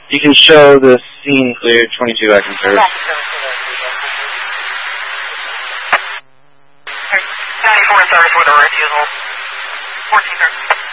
You can show the scene clear, 22 I conserve. 94 service with a refusal. 1430.